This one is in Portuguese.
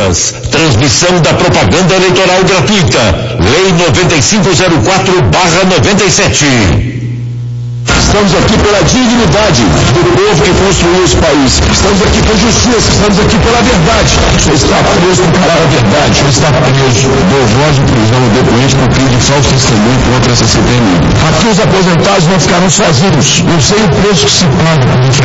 Notícias. Transmissão da propaganda eleitoral gratuita. Lei 9504/97. Estamos aqui pela dignidade do povo que construiu esse país. Estamos aqui por justiça, estamos aqui pela verdade. O senhor está preso por falar a verdade. O senhor está preso. Dou voz de prisão ao depoente por crime de falso testemunho contra essa CPMI. Aqui os aposentados não ficaram sozinhos. Não sei o preço que se paga